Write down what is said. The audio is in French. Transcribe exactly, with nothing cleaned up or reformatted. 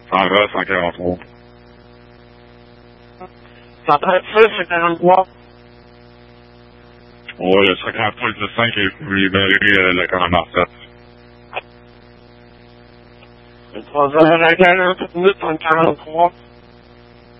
cent vingt, cent quarante-trois. cent trente-six, cent quarante-trois. Ouais, le cent quarante-trois, le cinq est pour libérer euh, le commandant sept. Le trois heures à quarante minutes, cent quarante-trois.